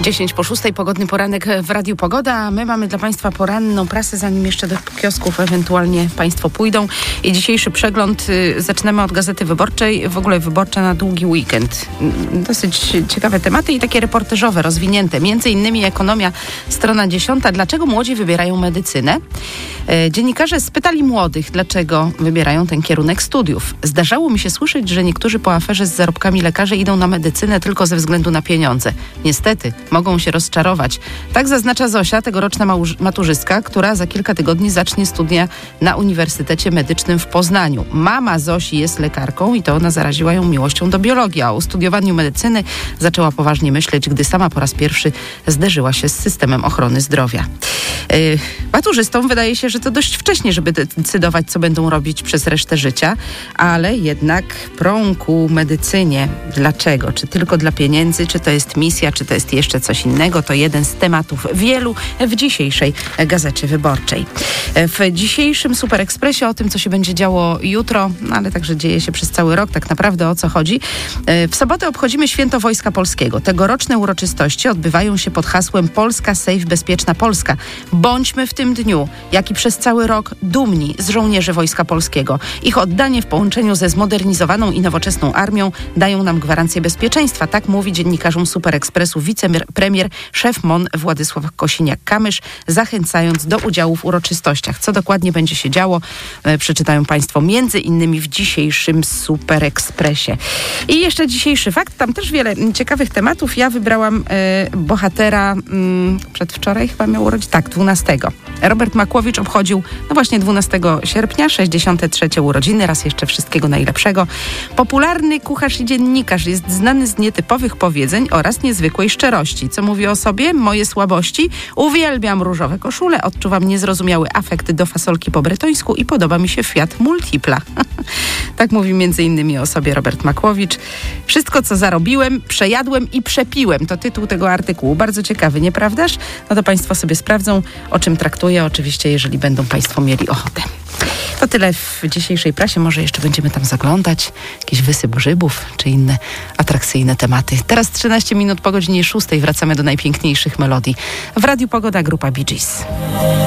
10:06, pogodny poranek w Radiu Pogoda, a my mamy dla Państwa poranną prasę, zanim jeszcze do kiosków ewentualnie Państwo pójdą. I dzisiejszy przegląd zaczynamy od Gazety Wyborczej, w ogóle wyborcza na długi weekend. Dosyć ciekawe tematy i takie reportażowe, rozwinięte. Między innymi ekonomia, strona 10. Dlaczego młodzi wybierają medycynę? Dziennikarze spytali młodych, dlaczego wybierają ten kierunek studiów. Zdarzało mi się słyszeć, że niektórzy po aferze z zarobkami lekarze idą na medycynę tylko ze względu na pieniądze. Niestety, mogą się rozczarować. Tak zaznacza Zosia, tegoroczna maturzystka, która za kilka tygodni zacznie studia na Uniwersytecie Medycznym w Poznaniu. Mama Zosi jest lekarką i to ona zaraziła ją miłością do biologii, a o studiowaniu medycyny zaczęła poważnie myśleć, gdy sama po raz pierwszy zderzyła się z systemem ochrony zdrowia. Maturzystom wydaje się, że to dość wcześnie, żeby decydować, co będą robić przez resztę życia, ale jednak prą ku medycynie. Dlaczego? Czy tylko dla pieniędzy? Czy to jest misja? Czy to jest jeszcze coś innego? To jeden z tematów wielu w dzisiejszej Gazecie Wyborczej. W dzisiejszym Super Ekspresie o tym, co się będzie działo jutro, ale także dzieje się przez cały rok, tak naprawdę o co chodzi. W sobotę obchodzimy Święto Wojska Polskiego. Tegoroczne uroczystości odbywają się pod hasłem Polska Safe, Bezpieczna Polska. Bądźmy w tym dniu, jak i przez cały rok, dumni z żołnierzy Wojska Polskiego. Ich oddanie w połączeniu ze zmodernizowaną i nowoczesną armią dają nam gwarancję bezpieczeństwa. Tak mówi dziennikarzom Super Ekspresu wicepremier, szef MON Władysław Kosiniak-Kamysz, zachęcając do udziału w uroczystościach. Co dokładnie będzie się działo, przeczytają Państwo między innymi w dzisiejszym Super Ekspresie. I jeszcze dzisiejszy fakt, tam też wiele ciekawych tematów. Ja wybrałam bohatera przedwczoraj chyba miał urodzić, tak, 12. Robert Makłowicz obchodził, no właśnie 12 sierpnia, 63. urodziny. Raz jeszcze wszystkiego najlepszego. Popularny kucharz i dziennikarz, jest znany z nietypowych powiedzeń oraz niezwykłej szczerości. Co mówi o sobie? Moje słabości? Uwielbiam różowe koszule, odczuwam niezrozumiały afekt do fasolki po bretońsku i podoba mi się Fiat Multipla. Tak mówi między innymi o sobie Robert Makłowicz. Wszystko, co zarobiłem, przejadłem i przepiłem. To tytuł tego artykułu. Bardzo ciekawy, nieprawdaż? No to Państwo sobie sprawdzą, o czym traktuje. Oczywiście, jeżeli będą Państwo mieli ochotę. To tyle w dzisiejszej prasie. Może jeszcze będziemy tam zaglądać. Jakiś wysyp grzybów, czy inne atrakcyjne tematy. Teraz 13 minut po godzinie 6. Wracamy do najpiękniejszych melodii. W Radiu Pogoda, grupa Bee Gees.